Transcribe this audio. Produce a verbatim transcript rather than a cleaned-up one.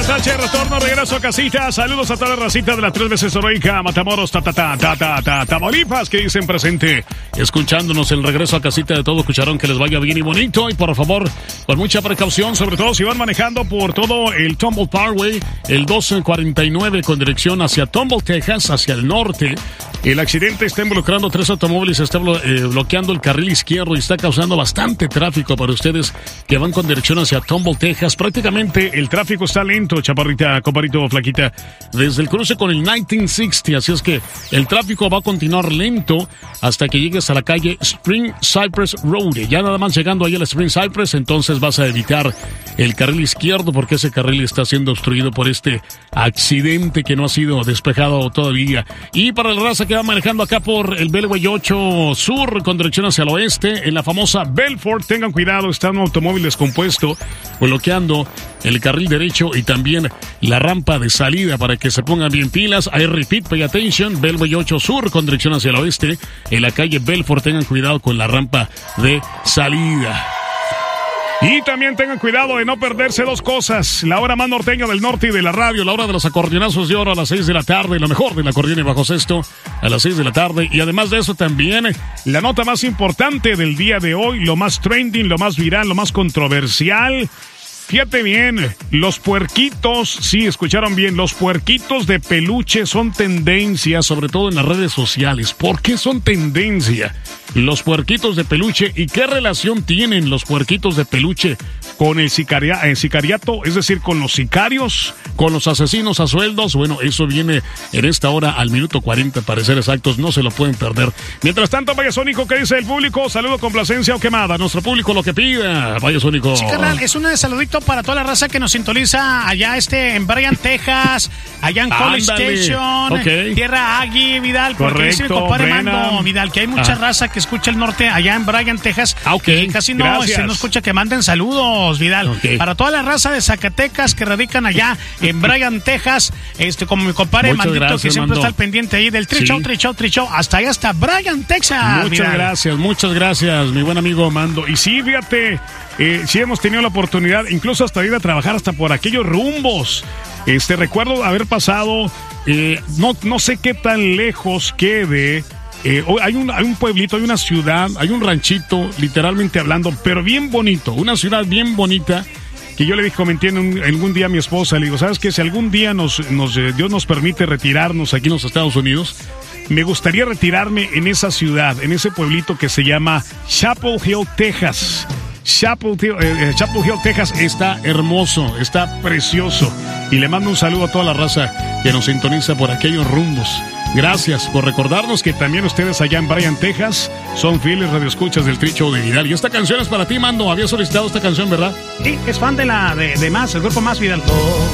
H, retorno, regreso a casita. Saludos a toda la racita de la tres veces heroica Matamoros, ta, ta, ta, ta, ta, ta, Tamaulipas, que dicen presente. Escuchándonos el regreso a casita de todo Cucharón, que les vaya bien y bonito. Y por favor, con mucha precaución, sobre todo si van manejando por todo el Tumble Parkway, el doce cuarenta y nueve con dirección hacia Tumble, Texas, hacia el norte. El accidente está involucrando tres automóviles, está blo- eh, bloqueando el carril izquierdo y está causando bastante tráfico para ustedes que van con dirección hacia Tumble, Texas. Prácticamente el tráfico está lento, chaparrita, comparito, flaquita, desde el cruce con el diecinueve sesenta, así es que el tráfico va a continuar lento hasta que llegues a la calle Spring Cypress Road. Ya nada más llegando ahí a la Spring Cypress, entonces vas a evitar el carril izquierdo porque ese carril está siendo obstruido por este accidente que no ha sido despejado todavía. Y para la raza que va manejando acá por el Beltway ocho Sur con dirección hacia el oeste, en la famosa Belfort, tengan cuidado, está un automóvil descompuesto bloqueando el carril derecho y también la rampa de salida para que se pongan bien pilas. I repeat, pay attention, Beltway ocho Sur con dirección hacia el oeste, en la calle Belfort, tengan cuidado con la rampa de salida. Y también tengan cuidado de no perderse dos cosas: la hora más norteña del norte y de la radio, la hora de los acordeonazos de oro a las seis de la tarde, lo mejor del acordeón y bajo sexto a las seis de la tarde. Y además de eso también la nota más importante del día de hoy, lo más trending, lo más viral, lo más controversial. Fíjate bien, los puerquitos, sí, escucharon bien, los puerquitos de peluche son tendencia, sobre todo en las redes sociales. ¿Por qué son tendencia los puerquitos de peluche y qué relación tienen los puerquitos de peluche con el sicaria, eh, sicariato, es decir, con los sicarios, con los asesinos a sueldos? Bueno, eso viene en esta hora al minuto cuarenta, para ser exactos, no se lo pueden perder. Mientras tanto, Valle Sónico, ¿qué dice el público? Saludo, complacencia o quemada, nuestro público lo que pida, Valle Sónico. Sí, carnal, es una de saludito para toda la raza que nos sintoniza allá este en Bryan, Texas, allá en College Station, okay. Tierra Agui, Vidal, porque correcto, dice mi compadre Brennan. Mando, Vidal, que hay mucha ah. raza que escucha el norte allá en Bryan, Texas, ah, okay. que casi no, Gracias. este, no escucha que manden saludos, Vidal, okay. para toda la raza de Zacatecas que radican allá en Bryan, Texas, este como mi compadre Muchas Mandito, gracias, que siempre Mando. está al pendiente ahí del trichao, sí. trichao, trichao, hasta allá hasta Bryan, Texas. Muchas Vidal. gracias, muchas gracias, mi buen amigo Mando. Y sí, fíjate, eh, sí hemos tenido la oportunidad, incluso hasta ir a trabajar hasta por aquellos rumbos. Este, recuerdo haber pasado, eh, no, no sé qué tan lejos quede. Eh, hay, un, hay un pueblito, hay una ciudad, hay un ranchito, literalmente hablando, pero bien bonito, una ciudad bien bonita, que yo le dije, comenté en un, algún día a mi esposa, le digo, ¿sabes qué? Si algún día nos, nos, eh, Dios nos permite retirarnos aquí en los Estados Unidos, me gustaría retirarme en esa ciudad, en ese pueblito que se llama Chapel Hill, Texas. Chapel Hill, eh, Chapel Hill, Texas está hermoso, está precioso. Y le mando un saludo a toda la raza que nos sintoniza por aquellos rumbos. Gracias por recordarnos que también ustedes allá en Bryan, Texas, son fieles radioescuchas del Tricho de Vidal. Y esta canción es para ti, Mando. Había solicitado esta canción, ¿verdad? Sí, es fan de la de, de Más, el grupo Más, Vidal.